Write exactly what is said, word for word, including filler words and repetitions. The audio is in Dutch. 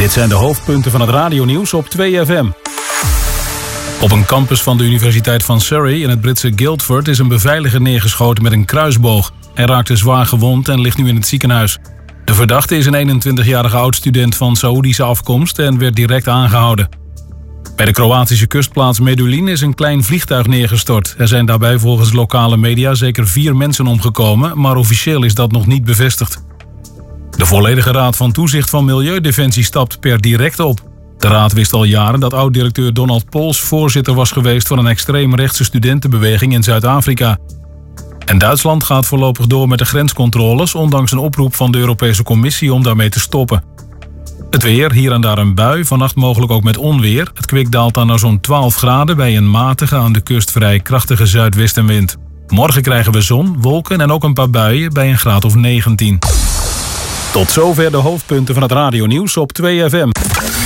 Dit zijn de hoofdpunten van het radionieuws op twee F M. Op een campus van de Universiteit van Surrey in het Britse Guildford is een beveiliger neergeschoten met een kruisboog. Hij raakte zwaar gewond en ligt nu in het ziekenhuis. De verdachte is een eenentwintigjarige oud-student van Saoedische afkomst en werd direct aangehouden. Bij de Kroatische kustplaats Medulin is een klein vliegtuig neergestort. Er zijn daarbij volgens lokale media zeker vier mensen omgekomen, maar officieel is dat nog niet bevestigd. De volledige raad van toezicht van Milieudefensie stapt per direct op. De raad wist al jaren dat oud-directeur Donald Pols voorzitter was geweest van een extreemrechtse studentenbeweging in Zuid-Afrika. En Duitsland gaat voorlopig door met de grenscontroles, ondanks een oproep van de Europese Commissie om daarmee te stoppen. Het weer, hier en daar een bui, vannacht mogelijk ook met onweer. Het kwik daalt dan naar zo'n twaalf graden bij een matige, aan de kust vrij krachtige zuidwestenwind. Morgen krijgen we zon, wolken en ook een paar buien bij een graad of negentien. Tot zover de hoofdpunten van het radionieuws op twee F M.